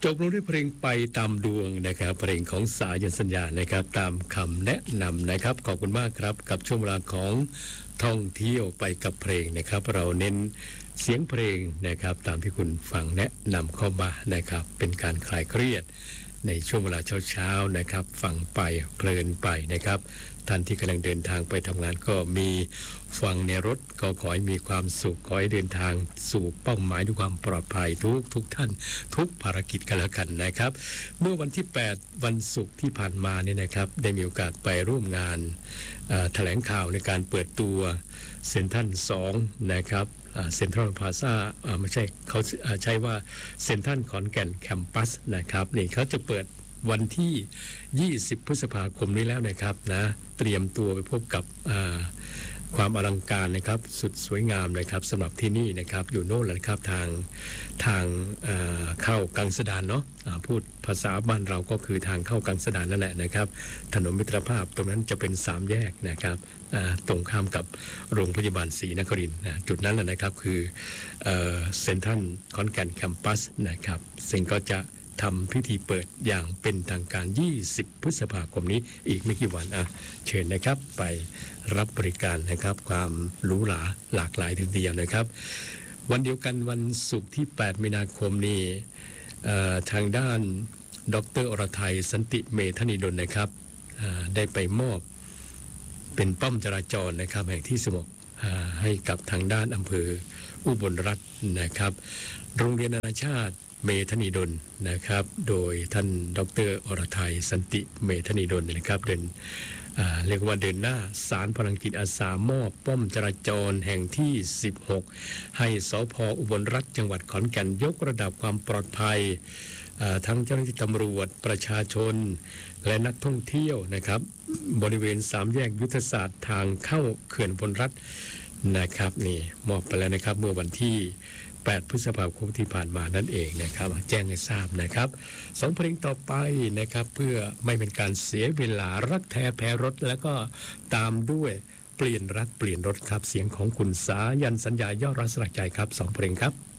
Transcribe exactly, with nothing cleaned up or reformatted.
จบลงด้วยเพลงไปตามดวงนะครับเพลงของสายันสัญญานะครับตามคำแนะนำนะครับขอบคุณมากครับกับช่วงเวลาของท่องเที่ยวไปกับเพลงนะครับเราเน้นเสียงเพลงนะครับตามที่คุณฟังแนะนำเข้ามานะครับเป็นการคลายเครียดในช่วงเวลาเช้าๆนะครับฟังไปเพลินไปนะครับท่านที่กำลังเดินทางไปทำงานก็มีฟังในรถก็ขอให้มีความสุขขอให้เดินทางสู่เป้าหมายด้วยความปลอดภัยทุกทุกท่านทุกภารกิจกันแล้วกันนะครับเมื่อวันที่แปดวันศุกร์ที่ผ่านมาเนี่ยนะครับได้มีโอกาสไปร่วมงานแถลงข่าวในการเปิดตัวเซ็นทรัลสองนะครับเซ็นทรัลพลาซ่าไม่ใช่เขาใช้ว่าเซ็นทรัลขอนแก่นแคมปัสนะครับนี่เขาจะเปิดวันที่ยี่สิบพฤษภาคมนี้แล้วนะครับนะเตรียมตัวไปพบกับความอลังการนะครับสุดสวยงามนะครับสำหรับที่นี่นะครับอยู่โน่นแหละครับทางทางเข้ากังสดานเนาะพูดภาษาบ้านเราก็คือทางเข้ากังสดานนั่นแหละนะครับถนนมิตรภาพตรงนั้นจะเป็นสามแยกนะครับตรงข้ามกับโรงพยาบาลศรีนครินทร์นะจุดนั้นแหละนะครับคือเซ็นทรัลขอนแก่นแคมปัสนะครับซึ่งก็จะทำพิธีเปิดอย่างเป็นทางการยี่สิบพฤษภาคมนี้อีกไม่กี่วันอ่ะเชิญนะครับไปรับบริการนะครับความหรูหราหลากหลายทีเดียวนะครับวันเดียวกันวันศุกร์ที่แปดมีนาคมนี้ทางด้านดร.อรทัยสันติเมธนิดลนะครับได้ไปมอบเป็นป้อมจราจรนะครับแห่งที่สงบให้กับทางด้านอำเภออุบลรัตน์นะครับโรงเรียนนานาชาติเมธนิดลนะครับโดยท่านดร.อรทัยสันติเมธนิดลนะครับเดินเรียกว่าเดินหน้าสารพลังจิตอาสามอบป้อมจราจรแห่งที่สิบหกให้สภ.อุบลรัตน์จังหวัดขอนแก่นยกระดับความปลอดภัยทั้งเจ้าหน้าที่ตำรวจประชาชนและนักท่องเที่ยวนะครับบริเวณสามแยกยุทธศาสตร์ทางเข้าเขื่อนอุบลรัตน์นะครับนี่มอบไปแล้วนะครับเมื่อวันที่แปดพฤษภาคมที่ผ่านมานั่นเองนะครับแจ้งให้ทราบนะครับสองเพลงต่อไปนะครับเพื่อไม่เป็นการเสียเวลารักแท้แพ้รถแล้วก็ตามด้วยเปลี่ยนรักเปลี่ยนรถครับเสียงของคุณสายันสัญญายอดรักสลักใจครับสองเพลงครับ